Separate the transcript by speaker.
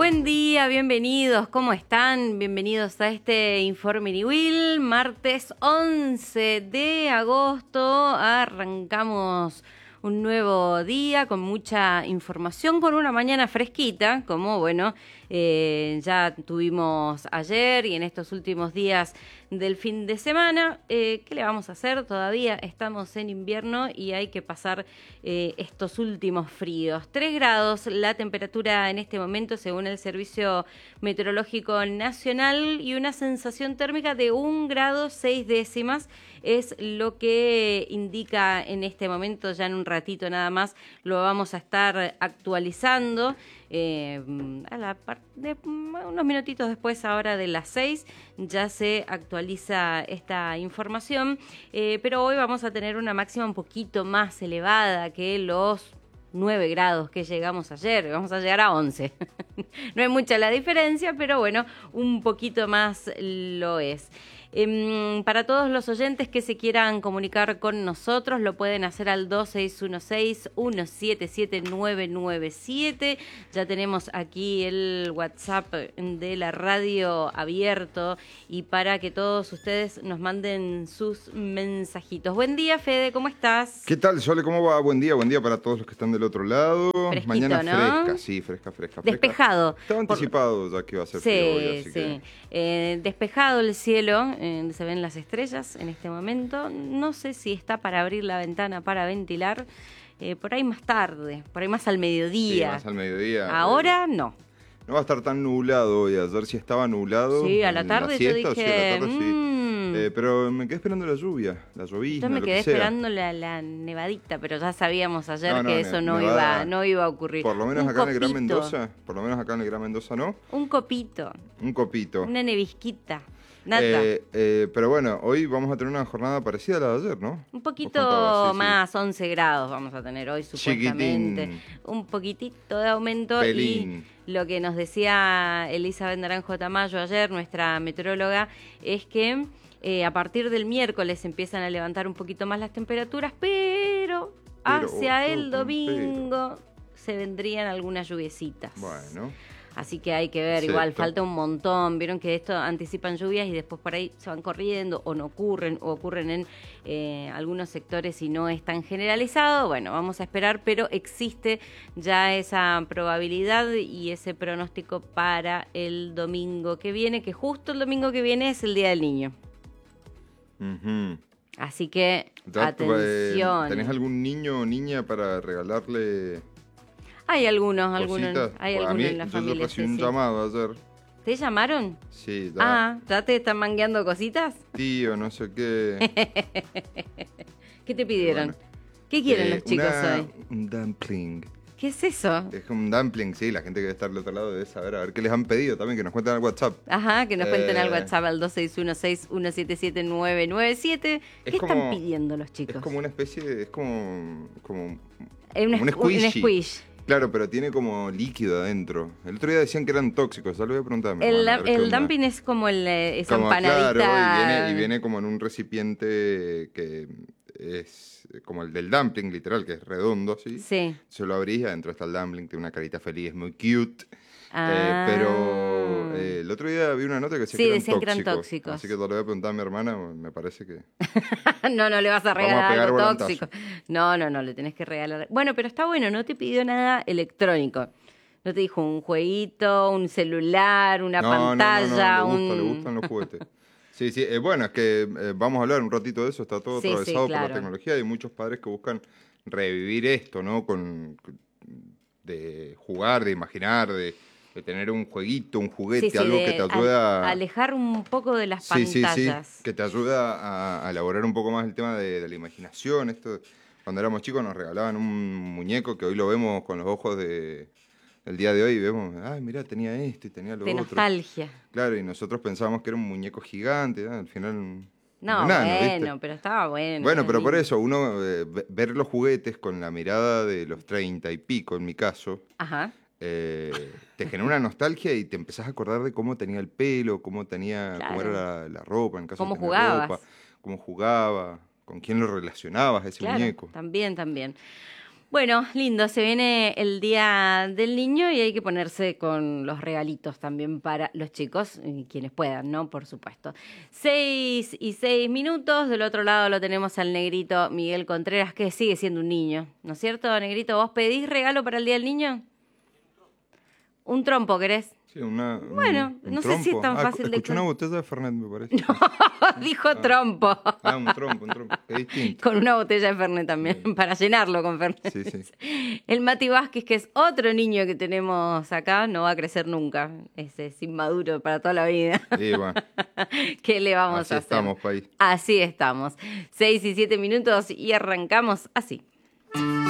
Speaker 1: Buen día, bienvenidos, ¿cómo están? Bienvenidos a este Informe Niwil, martes 11 de agosto, arrancamos un nuevo día con mucha información, con una mañana fresquita, como ya tuvimos ayer y en estos últimos días del fin de semana. ¿Qué le vamos a hacer? Todavía estamos en invierno y hay que pasar estos últimos fríos. 3 grados la temperatura en este momento según el Servicio Meteorológico Nacional y una sensación térmica de 1 grado 6 décimas es lo que indica en este momento. Ya en un ratito nada más lo vamos a estar actualizando. Unos minutitos después, ahora de las 6, ya se actualiza esta información, pero hoy vamos a tener una máxima un poquito más elevada que los 9 grados que llegamos ayer. Vamos a llegar a 11. No es mucha la diferencia, pero bueno, un poquito más lo es. Para todos los oyentes que se quieran comunicar con nosotros, lo pueden hacer al 2616-177997. Ya tenemos aquí el WhatsApp de la radio abierto y para que todos ustedes nos manden sus mensajitos. Buen día, Fede, ¿cómo estás?
Speaker 2: ¿Qué tal, Sole? ¿Cómo va? Buen día para todos los que están del otro lado.
Speaker 1: Fresquito,
Speaker 2: mañana
Speaker 1: ¿no?
Speaker 2: fresca, sí, fresca.
Speaker 1: Despejado.
Speaker 2: Estaba anticipado ya que iba a ser frío hoy, así que...
Speaker 1: Despejado el cielo, se ven las estrellas en este momento. No sé si está para abrir la ventana para ventilar, por ahí más tarde, por ahí más al mediodía.
Speaker 2: Sí, más al mediodía.
Speaker 1: Ahora no.
Speaker 2: No va a estar tan nublado hoy. Ayer sí estaba nublado.
Speaker 1: Sí, a la tarde
Speaker 2: la siesta,
Speaker 1: yo dije...
Speaker 2: sí, a la tarde, sí. Pero me quedé esperando la llovizna,
Speaker 1: Yo me quedé esperando la nevadita, pero ya sabíamos ayer que eso no iba a ocurrir.
Speaker 2: Por lo menos acá en el Gran Mendoza, ¿no?
Speaker 1: Un copito. Una nevisquita. Nada.
Speaker 2: Pero bueno, hoy vamos a tener una jornada parecida a la de ayer, ¿no?
Speaker 1: Un poquito más, 11 grados vamos a tener hoy supuestamente.
Speaker 2: Chiquitín.
Speaker 1: Un poquitito de aumento.
Speaker 2: Pelín.
Speaker 1: Y lo que nos decía Elizabeth Naranjo Tamayo ayer, nuestra meteoróloga, es que a partir del miércoles empiezan a levantar un poquito más las temperaturas, pero hacia el domingo se vendrían algunas lluviecitas.
Speaker 2: Bueno.
Speaker 1: Así que hay que ver, igual falta un montón. Vieron que esto anticipan lluvias y después por ahí se van corriendo o no ocurren, o ocurren en algunos sectores y no es tan generalizado. Bueno, vamos a esperar, pero existe ya esa probabilidad y ese pronóstico para el domingo que viene, que justo el domingo que viene es el Día del Niño.
Speaker 2: Uh-huh.
Speaker 1: Así que, atención.
Speaker 2: ¿Tenés algún niño o niña para regalarle?
Speaker 1: Hay algunos en la familia.
Speaker 2: Yo recibí un llamado ayer.
Speaker 1: ¿Te llamaron?
Speaker 2: Sí. ¿Ya
Speaker 1: te están mangueando cositas?
Speaker 2: Tío, no sé qué.
Speaker 1: ¿Qué te pidieron? Bueno, ¿qué quieren los chicos hoy?
Speaker 2: Un dumpling.
Speaker 1: ¿Qué es eso?
Speaker 2: Es un dumpling, sí. La gente que debe estar del otro lado debe saber. A ver qué les han pedido también, que nos cuenten al WhatsApp.
Speaker 1: Ajá, que nos cuenten al WhatsApp al 2616-177997. ¿Qué están pidiendo los chicos?
Speaker 2: Es como una especie de... Es como
Speaker 1: un squish.
Speaker 2: Claro, pero tiene como líquido adentro. El otro día decían que eran tóxicos, ya lo voy a preguntar a mi
Speaker 1: hermana, el dumpling es como esa empanadita.
Speaker 2: Claro, y viene como en un recipiente que es como el del dumpling, literal, que es redondo, ¿sí?
Speaker 1: Sí.
Speaker 2: Se lo abrís, adentro está el dumpling, tiene una carita feliz, muy cute. Pero el otro día vi una nota que decía que eran tóxicos. Así que te lo voy a preguntar a mi hermana, me parece que...
Speaker 1: No le vas a regalar algo tóxico. No, le tenés que regalar. Bueno, pero está bueno, no te pidió nada electrónico. No te dijo un jueguito, un celular, una pantalla.
Speaker 2: Le gustan los juguetes. Sí, bueno, es que vamos a hablar un ratito de eso, está todo atravesado por la tecnología. Hay muchos padres que buscan revivir esto, ¿no? De jugar, de imaginar, de tener un jueguito, un juguete, algo que te ayuda
Speaker 1: a alejar un poco de las pantallas.
Speaker 2: Sí, que te ayuda a elaborar un poco más el tema de la imaginación. Esto, cuando éramos chicos nos regalaban un muñeco que hoy lo vemos con los ojos del día de hoy y vemos, mira, tenía esto y tenía lo otro.
Speaker 1: De nostalgia.
Speaker 2: Claro, y nosotros pensábamos que era un muñeco gigante, al final...
Speaker 1: No,
Speaker 2: enano,
Speaker 1: pero estaba bueno.
Speaker 2: Bueno, pero por eso, uno ver los juguetes con la mirada de los 30 y pico, en mi caso,
Speaker 1: ajá.
Speaker 2: Te genera una nostalgia y te empezás a acordar de cómo tenía el pelo, cómo era la ropa, en caso
Speaker 1: de
Speaker 2: tener
Speaker 1: jugabas.
Speaker 2: Ropa, cómo jugaba, con quién lo relacionabas ese muñeco.
Speaker 1: También. Bueno, lindo, se viene el Día del Niño y hay que ponerse con los regalitos también para los chicos, y quienes puedan, ¿no? Por supuesto. 6:06, del otro lado lo tenemos al negrito Miguel Contreras, que sigue siendo un niño, ¿no es cierto, negrito? ¿Vos pedís regalo para el Día del Niño? Un trompo, ¿querés?
Speaker 2: Sí,
Speaker 1: Bueno,
Speaker 2: un
Speaker 1: no sé si es
Speaker 2: trompo.
Speaker 1: tan fácil de...
Speaker 2: Escuché una botella de Fernet, me parece.
Speaker 1: Dijo trompo.
Speaker 2: Un trompo, es distinto.
Speaker 1: Con una botella de Fernet también, para llenarlo con Fernet.
Speaker 2: Sí.
Speaker 1: El Mati Vázquez, que es otro niño que tenemos acá, no va a crecer nunca. Es inmaduro para toda la vida.
Speaker 2: Sí, bueno.
Speaker 1: ¿Qué le vamos
Speaker 2: Así
Speaker 1: a hacer?
Speaker 2: estamos, país.
Speaker 1: Así estamos. 6:07 y arrancamos así.